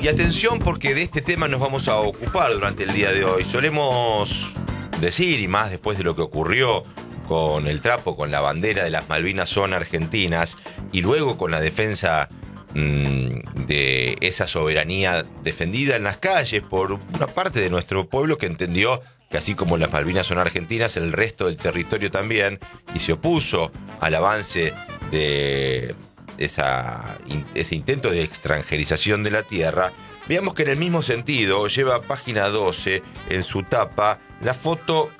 Y atención, porque de este tema nos vamos a ocupar durante el día de hoy. Solemos decir, y más después de lo que ocurrió con el trapo, con la bandera de las Malvinas son argentinas, y luego con la defensa de esa soberanía defendida en las calles por una parte de nuestro pueblo que entendió que así como las Malvinas son argentinas, el resto del territorio también, y se opuso al avance de ese intento de extranjerización de la tierra. Veamos que en el mismo sentido lleva Página 12 en su tapa la foto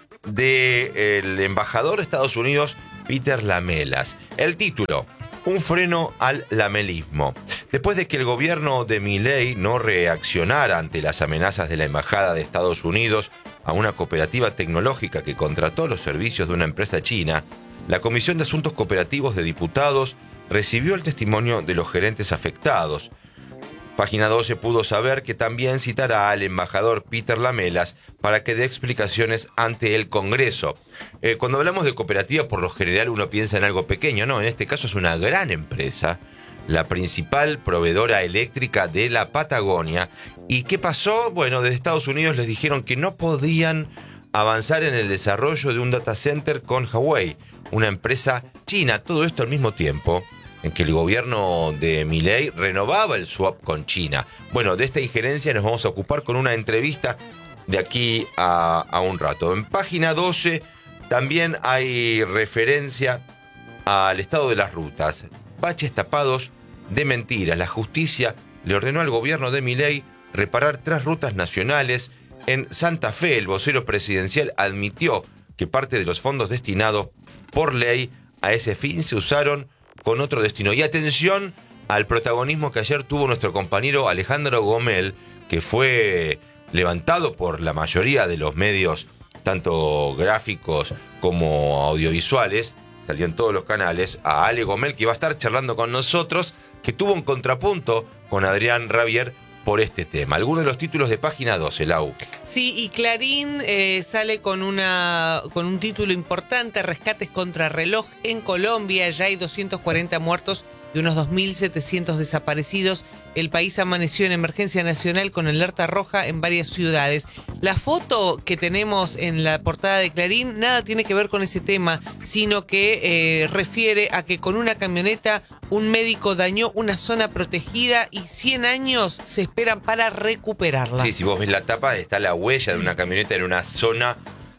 del embajador de Estados Unidos, Peter Lamelas. El título: un freno al lamelismo. Después de que el gobierno de Milei no reaccionara ante las amenazas de la embajada de Estados Unidos a una cooperativa tecnológica que contrató los servicios de una empresa china, la Comisión de Asuntos Cooperativos de Diputados recibió el testimonio de los gerentes afectados. Página 12 pudo saber que también citará al embajador Peter Lamelas para que dé explicaciones ante el Congreso. Cuando hablamos de cooperativa, por lo general uno piensa en algo pequeño. No, en este caso es una gran empresa, la principal proveedora eléctrica de la Patagonia. ¿Y qué pasó? Bueno, desde Estados Unidos les dijeron que no podían avanzar en el desarrollo de un data center con Huawei, una empresa china. Todo esto al mismo tiempo en que el gobierno de Milei renovaba el swap con China. Bueno, de esta injerencia nos vamos a ocupar con una entrevista de aquí a un rato. En Página 12 también hay referencia al estado de las rutas. Baches tapados de mentiras. La justicia le ordenó al gobierno de Milei reparar 3 rutas nacionales. En Santa Fe, el vocero presidencial admitió que parte de los fondos destinados por ley a ese fin se usaron con otro destino. Y atención al protagonismo que ayer tuvo nuestro compañero Alejandro Gomel, que fue levantado por la mayoría de los medios, tanto gráficos como audiovisuales, salió en todos los canales, a Ale Gomel, que va a estar charlando con nosotros, que tuvo un contrapunto con Adrián Rabier por este tema. Algunos de los títulos de Página 12, Lau. Sí, y Clarín sale con un título importante: rescates contra reloj en Colombia. Ya hay 240 muertos y unos 2.700 desaparecidos. El país amaneció en emergencia nacional con alerta roja en varias ciudades. La foto que tenemos en la portada de Clarín nada tiene que ver con ese tema, sino que refiere a que con una camioneta un médico dañó una zona protegida y 100 años se esperan para recuperarla. Sí, si vos ves la tapa, está la huella de una camioneta en una zona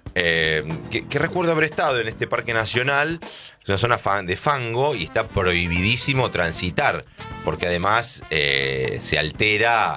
que recuerdo haber estado en este parque nacional. Es una zona de fango y está prohibidísimo transitar, porque además se altera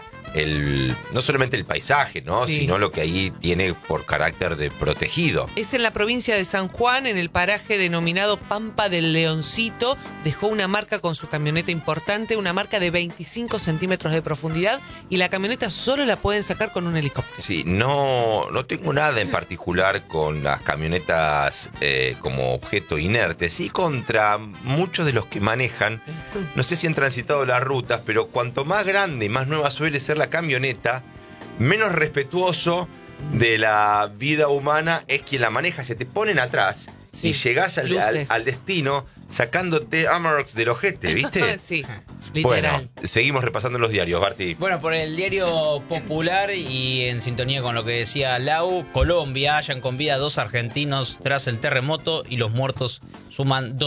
no solamente el paisaje, ¿no? Sí, sino lo que ahí tiene por carácter de protegido. Es en la provincia de San Juan, en el paraje denominado Pampa del Leoncito. Dejó una marca con su camioneta importante, una marca de 25 centímetros de profundidad, y la camioneta solo la pueden sacar con un helicóptero. Sí, no tengo nada en particular con las camionetas como objeto inerte. Sí, contra muchos de los que manejan. No sé si han transitado las rutas, pero cuanto más grande y más nueva suele ser la camioneta, menos respetuoso de la vida humana es quien la maneja. Se te ponen atrás, sí, y llegás al destino sacándote Amarok del ojete, ¿viste? Sí, bueno, literal. seguimos repasando los diarios, Barty. Bueno, por el diario Popular y en sintonía con lo que decía Lau, Colombia, hallan con vida 2 argentinos tras el terremoto y los muertos suman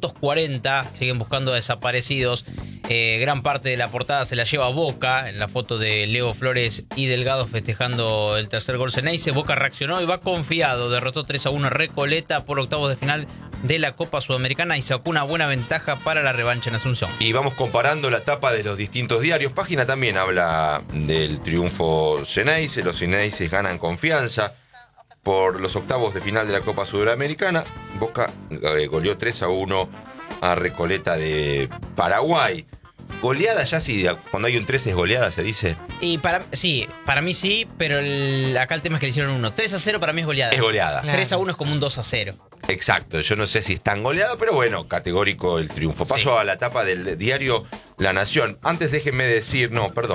240, siguen buscando a desaparecidos. Gran parte de la portada se la lleva Boca, en la foto de Leo Flores y Delgado festejando el tercer gol Ceneice. Boca reaccionó y va confiado, derrotó 3-1 a Recoleta por octavos de final de la Copa Sudamericana y sacó una buena ventaja para la revancha en Asunción. Y vamos comparando la tapa de los distintos diarios. Página también habla del triunfo Ceneice. Los Ceneices ganan confianza por los octavos de final de la Copa Sudamericana. Boca goleó 3-1 a Recoleta de Paraguay. Goleada ya, sí, cuando hay un 3 es goleada, se dice. Y para mí sí, pero acá el tema es que le hicieron 1. 3-0 para mí es goleada. Es goleada. Claro. 3-1 es como un 2-0. Exacto, yo no sé si es tan goleado, pero bueno, categórico el triunfo. Paso a la tapa del diario La Nación. Antes déjenme decir,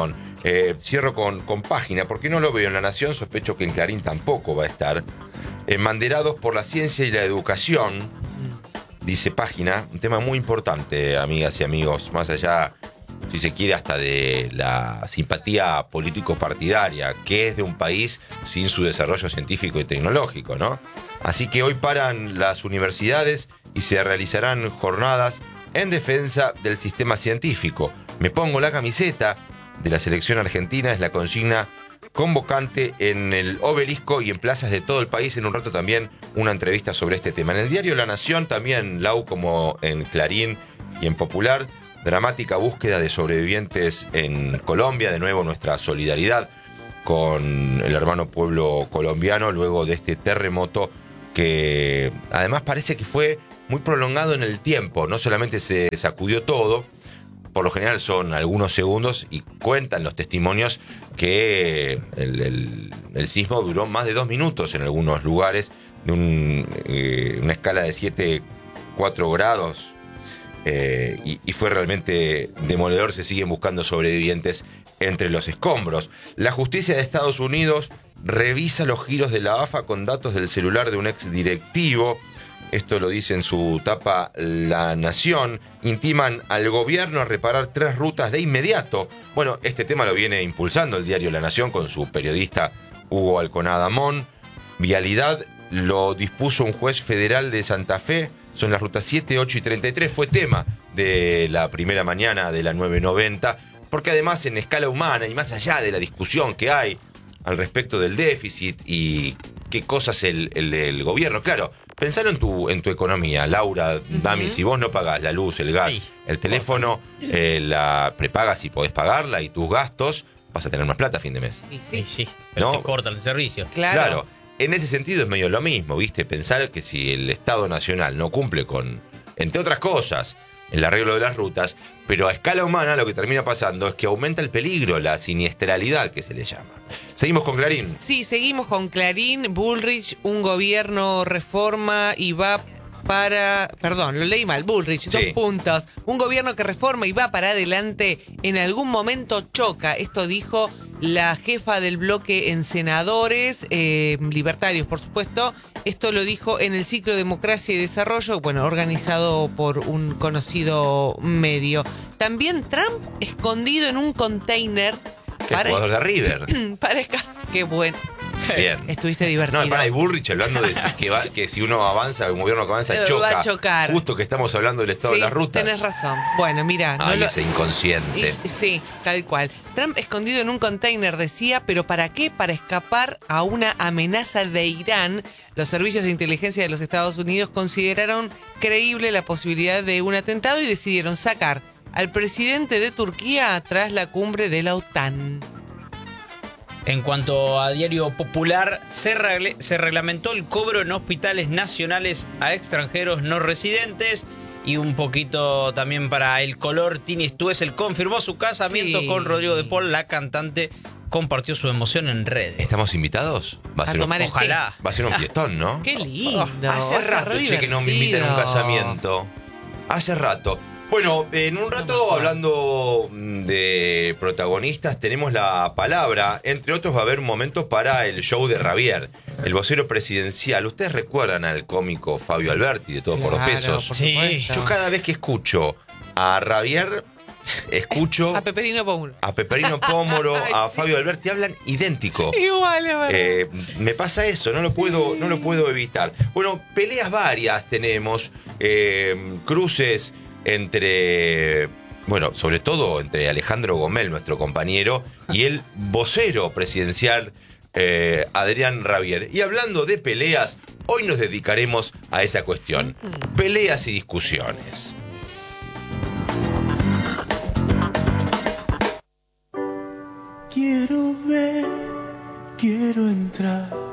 cierro con Página, porque no lo veo en La Nación, sospecho que en Clarín tampoco va a estar. Embanderados por la ciencia y la educación, dice Página, un tema muy importante, amigas y amigos, más allá si se quiere, hasta de la simpatía político-partidaria, que es de un país sin su desarrollo científico y tecnológico, ¿no? Así que hoy paran las universidades y se realizarán jornadas en defensa del sistema científico. Me pongo la camiseta de la selección argentina, es la consigna convocante en el Obelisco y en plazas de todo el país. En un rato también una entrevista sobre este tema. En el diario La Nación, también, Lau, como en Clarín y en Popular, dramática búsqueda de sobrevivientes en Colombia. De nuevo, nuestra solidaridad con el hermano pueblo colombiano luego de este terremoto que además parece que fue muy prolongado en el tiempo. No solamente se sacudió todo, por lo general son algunos segundos, y cuentan los testimonios que el sismo duró más de 2 minutos en algunos lugares, de una escala de 7,4 grados, y fue realmente demoledor. Se siguen buscando sobrevivientes entre los escombros. La justicia de Estados Unidos revisa los giros de la AFA con datos del celular de un ex directivo. Esto lo dice en su tapa La Nación. Intiman al gobierno a reparar 3 rutas de inmediato. Bueno, este tema lo viene impulsando el diario La Nación con su periodista Hugo Alconada Mon. Vialidad lo dispuso un juez federal de Santa Fe. Son las rutas 7, 8 y 33. Fue tema de la primera mañana de la 990. Porque además, en escala humana y más allá de la discusión que hay al respecto del déficit y qué cosas el gobierno, claro, pensalo en tu economía, Laura, Dami. Si vos no pagás la luz, el gas, el teléfono, la prepagas si podés pagarla, y tus gastos, vas a tener más plata a fin de mes. Sí. Pero ¿No? te cortan el servicio. Claro. En ese sentido es medio lo mismo, ¿viste? Pensar que si el Estado Nacional no cumple con, entre otras cosas, el arreglo de las rutas, pero a escala humana lo que termina pasando es que aumenta el peligro, la siniestralidad que se le llama. Seguimos con Clarín. Sí, seguimos con Clarín. Bullrich, un gobierno reforma y va para... Perdón, lo leí mal. Bullrich, Sí. 2 puntos. Un gobierno que reforma y va para adelante en algún momento choca. Esto dijo la jefa del bloque en senadores, libertarios, por supuesto. Esto lo dijo en el ciclo Democracia y Desarrollo, bueno, organizado por un conocido medio. También Trump escondido en un container. Que es jugador de River. Qué bueno. Bien. Estuviste divertido. No, para, y Bullrich hablando de que si uno avanza, un gobierno que avanza, choca. Va a chocar. Justo que estamos hablando del estado Sí, de las rutas. tenés razón. Bueno, mira. Ay, ese inconsciente. Sí, tal cual. Trump escondido en un container, decía, pero ¿para qué? Para escapar a una amenaza de Irán. Los servicios de inteligencia de los Estados Unidos consideraron creíble la posibilidad de un atentado y decidieron sacar al presidente de Turquía tras la cumbre de la OTAN. En cuanto a Diario Popular, se reglamentó el cobro en hospitales nacionales a extranjeros no residentes. Y un poquito también para El Color, Tini Stoessel confirmó su casamiento con Rodrigo de Paul. La cantante compartió su emoción en redes. ¿Estamos invitados? Va a ser tomar el Ojalá. Va a ser un fiestón, ¿no? Qué lindo. Hace rato, que no me invitan a un casamiento. Hace rato. Bueno, en un rato, hablando de protagonistas, tenemos la palabra. Entre otros, va a haber un momento para el show de Ravier, el vocero presidencial. ¿Ustedes recuerdan al cómico Fabio Alberti de Todo por los Pesos? por Sí. supuesto. Yo cada vez que escucho a Ravier, escucho A Peperino Pómulo. a Peperino Pómoro, a Fabio Alberti, hablan idéntico. Igual, es verdad. Me pasa eso, no lo puedo evitar. Bueno, peleas varias tenemos, cruces entre, bueno, sobre todo entre Alejandro Gomel, nuestro compañero, y el vocero presidencial Adrián Ravier. Y hablando de peleas, hoy nos dedicaremos a esa cuestión. Peleas y discusiones. Quiero ver, quiero entrar